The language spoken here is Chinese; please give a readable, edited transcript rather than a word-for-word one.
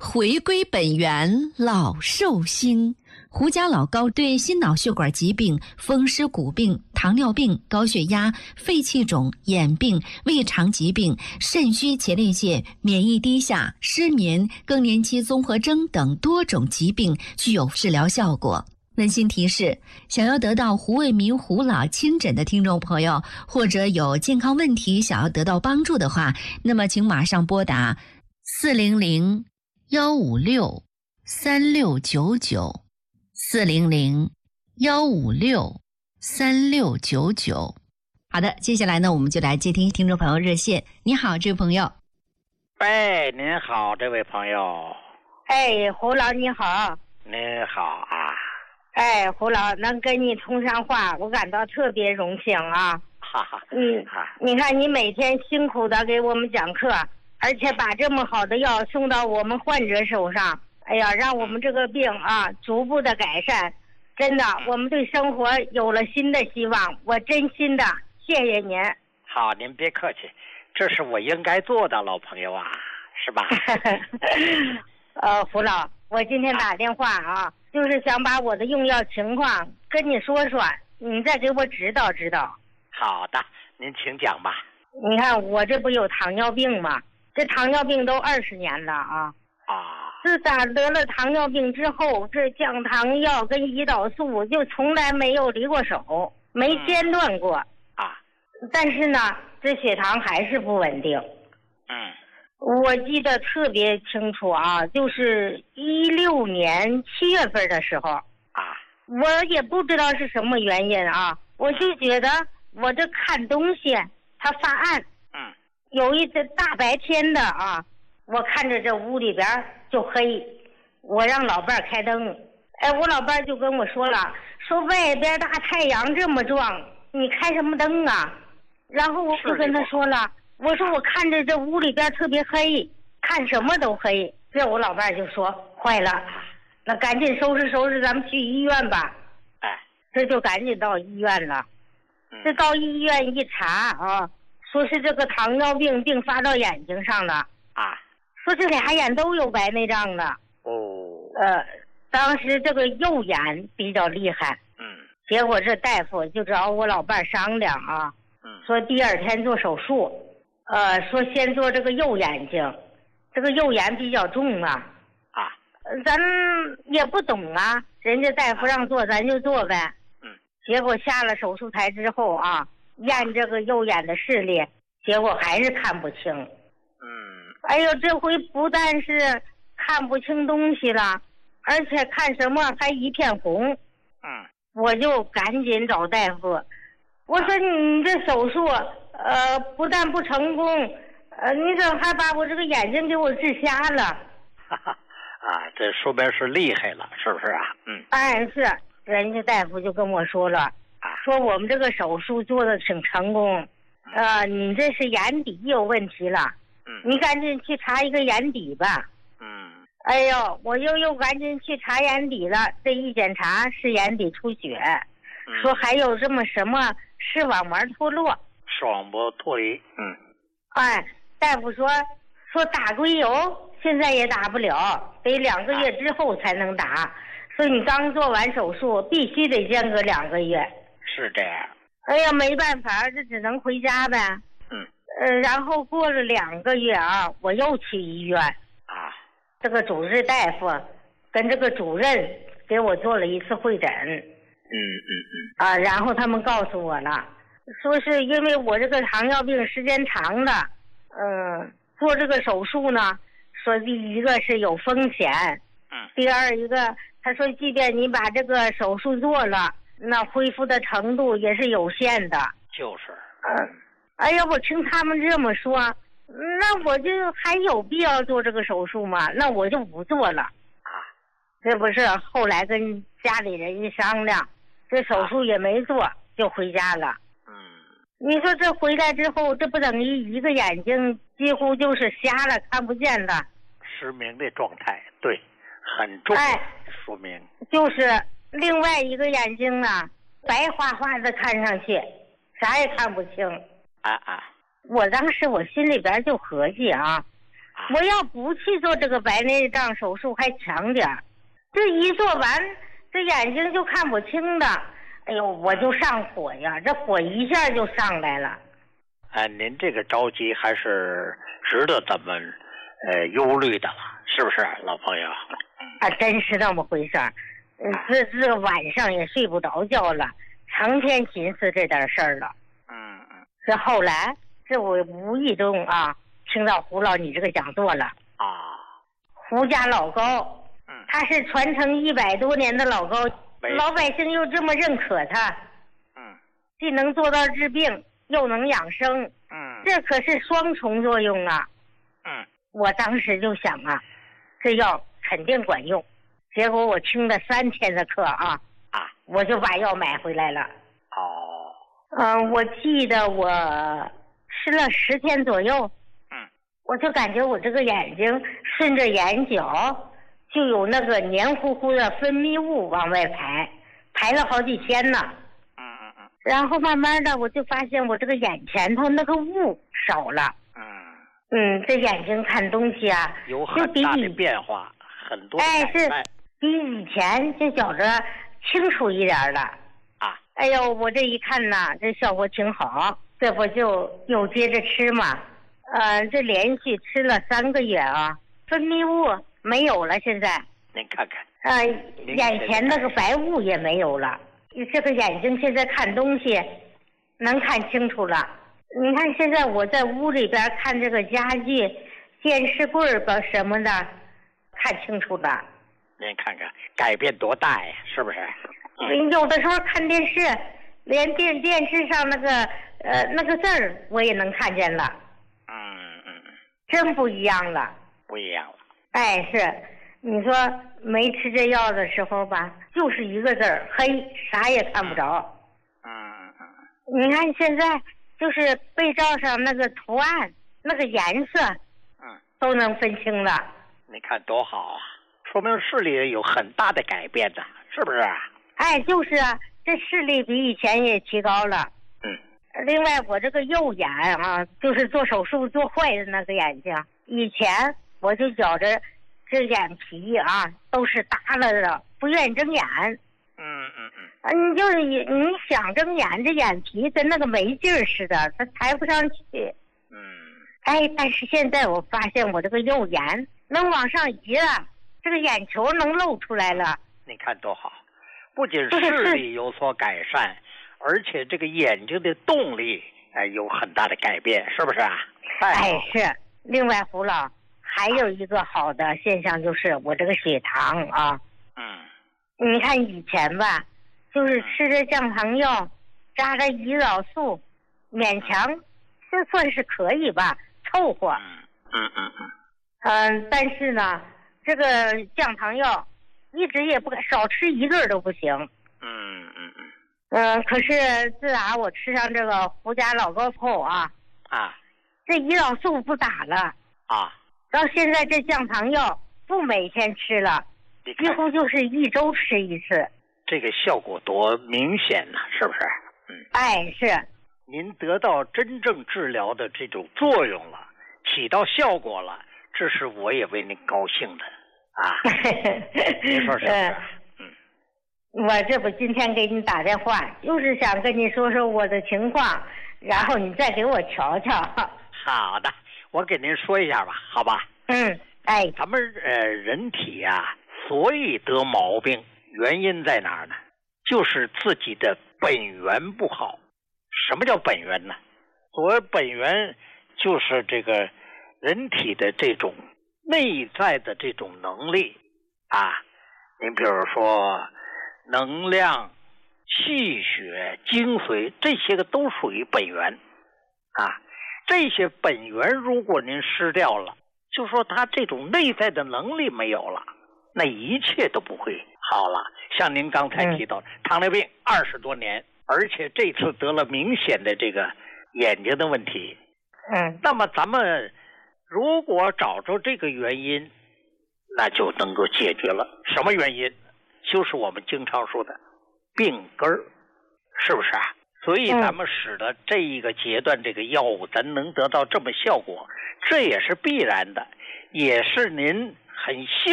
回归本源，老寿星。胡家老高对心脑血管疾病、风湿骨病、糖尿病、高血压、肺气肿、眼病、胃肠疾病、肾虚前列腺、免疫低下、失眠、更年期综合征等多种疾病具有治疗效果。温馨提示：想要得到胡卫民胡老亲诊的听众朋友，或者有健康问题想要得到帮助的话，那么请马上拨打400-156-3699，400-156-3699。好的，接下来呢，我们就来接听听众朋友热线。你好，这位朋友。 喂，您好，这位朋友。 哎，胡老你好。 您好啊。 哎，胡老能跟你通上话，我感到特别荣幸啊。 哈哈。 你看你每天辛苦的给我们讲课，而且把这么好的药送到我们患者手上，哎呀，让我们这个病啊逐步的改善。真的，我们对生活有了新的希望，我真心的谢谢您。 好，您别客气，这是我应该做的，老朋友啊，是吧？ 胡老，我今天打电话啊，就是想把我的用药情况跟你说说，你再给我指导指导。 好的，您请讲吧。 你看我这不有糖尿病吗？这糖尿病都20年了啊。自打得了糖尿病之后，这降糖药跟胰岛素就从来没有离过手，没间断过啊。 但是呢，这血糖还是不稳定。我记得特别清楚啊，就是16年7月份的时候啊， 我也不知道是什么原因啊，我就觉得我这看东西它发暗。有一次大白天的啊，我看着这屋里边就黑，我让老伴开灯，我老伴就跟我说了，说外边大太阳这么壮，你开什么灯啊？然后我就跟他说了，我说我看着这屋里边特别黑，看什么都黑。这我老伴就说坏了，那赶紧收拾收拾，咱们去医院吧。这就赶紧到医院了。这到医院一查啊，说是这个糖尿病并发到眼睛上了啊，说这俩眼都有白内障了。当时这个右眼比较厉害。结果这大夫就找我老伴商量啊，说第二天做手术，说先做这个右眼睛，这个右眼比较重啊。咱也不懂啊，人家大夫让做咱就做呗。结果下了手术台之后啊，验这个右眼的视力，结果还是看不清。哎呦，这回不但是看不清东西了，而且看什么还一片红。我就赶紧找大夫，我说你这手术不但不成功，你怎么还把我这个眼睛给我治瞎了？ 这说明是厉害了，是不是啊？ 是，人家大夫就跟我说了，说我们这个手术做的挺成功，你这是眼底有问题了，你赶紧去查一个眼底吧。哎呦，我又赶紧去查眼底了，这一检查是眼底出血，说还有这么什么视网膜脱落。 视网膜脱离。 大夫说打硅油现在也打不了，得2个月之后才能打，所以你刚做完手术必须得间隔2个月。 是这样。 哎呀，没办法，这只能回家呗。然后过了2个月啊，我又去医院。这个主治大夫跟这个主任给我做了一次会诊。然后他们告诉我了，说是因为我这个糖尿病时间长了，做这个手术呢，说第一个是有风险，第二一个他说即便你把这个手术做了，那恢复的程度也是有限的。 就是。 哎呀，我听他们这么说，那我就还有必要做这个手术吗？那我就不做了。这不是后来跟家里人一商量，这手术也没做，就回家了。你说这回来之后，这不等于一个眼睛几乎就是瞎了，看不见了， 失明的状态。对，很重。说明就是另外一个眼睛啊，白花花的看上去，啥也看不清。我当时我心里边就合计啊， 我要不去做这个白内障手术还强点儿，这一做完，这眼睛就看不清的。哎呦，我就上火呀，这火一下就上来了。 您这个着急还是值得咱们忧虑的了，是不是，老朋友？ 真是那么回事儿。这个晚上也睡不着觉了，成天寻思这点事儿了。这后来，这我无意中听到胡老你这个讲座了。胡家老高，他是传承100多年的老高，老百姓又这么认可他，既能做到治病，又能养生，这可是双重作用啊。我当时就想这药肯定管用。结果我听了3天的课我就把药买回来了。我记得我吃了10天左右，我就感觉我这个眼睛顺着眼角就有那个黏糊糊的分泌物往外排了好几天呢。然后慢慢的我就发现我这个眼前头那个雾少了。这眼睛看东西有很大的变化，很多改善。 是比以前就觉着清楚一点了。哎呦，我这一看这效果挺好，这不就又接着吃嘛。这连续吃了3个月分泌物没有了，现在。 您看看。 眼前那个白雾也没有了，这个眼睛现在看东西能看清楚了。你看现在我在屋里边看这个家具、电视柜吧什么的，看清楚了。 您看看改变多大呀，是不是？ 有的时候看电视，连电视上那个字儿我也能看见了。真不一样了。 不一样了。 是，你说没吃这药的时候吧，就是一个字儿黑，啥也看不着。你看现在就是被罩上那个图案、那个颜色，都能分清了。 你看多好说明视力有很大的改变的，是不是？ 就是这视力比以前也提高了。另外我这个右眼就是做手术做坏的那个眼睛，以前我就觉着这眼皮都是耷拉的，不愿意睁眼。你想睁眼，这眼皮跟那个没劲儿似的，它抬不上去。但是现在我发现我这个右眼能往上移了，这个眼球能露出来了。 你看多好，不仅视力有所改善，而且这个眼睛的动力有很大的改变，是不是是。另外胡老还有一个好的现象，就是我这个血糖你看以前吧，就是吃着降糖药，扎着胰岛素，勉强这算是可以吧，凑合。但是呢，这个降糖药一直也不敢少吃1个都不行。可是自打我吃上这个胡家老高后这胰岛素不打了到现在这降糖药不每天吃了，几乎就是1周吃1次。 这个效果多明显呢，是不是？ 是。 您得到真正治疗的这种作用了，起到效果了，这是我也为您高兴的您说是不是？ 我这不今天给你打电话，就是想跟你说说我的情况，然后你再给我瞧瞧。 好的，我给您说一下吧，好吧？咱们人体所以得毛病，原因在哪儿呢？就是自己的本源不好。什么叫本源呢？所谓本源，就是这个人体的这种内在的这种能力您比如说能量、气血、精髓，这些个都属于本源这些本源如果您失掉了，就说他这种内在的能力没有了，那一切都不会好了。像您刚才提到糖尿病20多年，而且这次得了明显的这个眼睛的问题。那么咱们如果找着这个原因，那就能够解决了。什么原因？就是我们经常说的病根儿，是不是所以咱们使得这一个阶段这个药物咱能得到这么效果，这也是必然的，也是您很幸